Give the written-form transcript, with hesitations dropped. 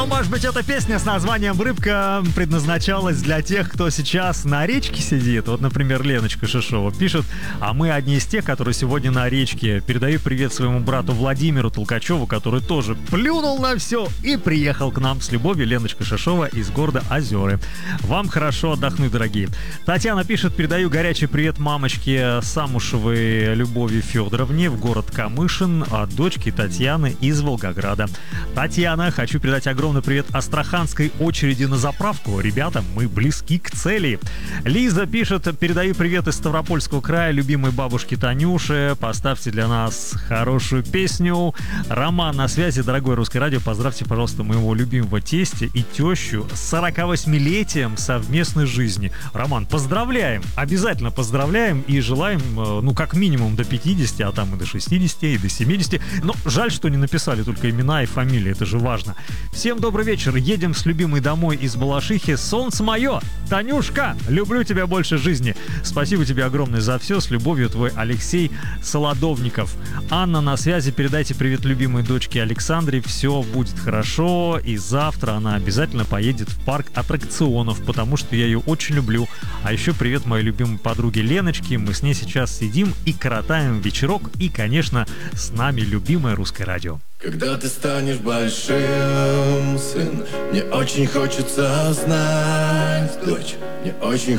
Ну, может быть, эта песня с названием «Рыбка» предназначалась для тех, кто сейчас на речке сидит. Вот, например, Леночка Шишова пишет: а мы одни из тех, которые сегодня на речке. Передаю привет своему брату Владимиру Толкачеву, который тоже плюнул на все и приехал к нам. С любовью, Леночка Шишова из города Озеры. Вам хорошо отдохнуть, дорогие. Татьяна пишет: передаю горячий привет мамочке Самушевой Любови Федоровне в город Камышин от дочки Татьяны из Волгограда. Татьяна, хочу передать огромный привет астраханской очереди на заправку. Ребята, мы близки к цели. Лиза пишет: передаю привет из Ставропольского края любимой бабушке Танюше. Поставьте для нас хорошую песню. Роман на связи, дорогое Русское радио. Поздравьте, пожалуйста, моего любимого тестя и тещу с 48-летием совместной жизни. Роман, поздравляем, обязательно поздравляем и желаем, ну, как минимум до 50, а там и до 60, и до 70. Но жаль, что не написали только имена и фамилии, это же важно. Всем добрый вечер, едем с любимой домой из Балашихи. Солнце мое, Танюшка, люблю тебя больше жизни. Спасибо тебе огромное за все, с любовью, твой Алексей Солодовников. Анна на связи, передайте привет любимой дочке Александре, все будет хорошо, и завтра она обязательно поедет в парк аттракционов, потому что я ее очень люблю. А еще привет моей любимой подруге Леночке, мы с ней сейчас сидим и коротаем вечерок, и, конечно, с нами любимое Русское радио. Когда ты станешь большим, сын, мне очень хочется знать, дочь, мне очень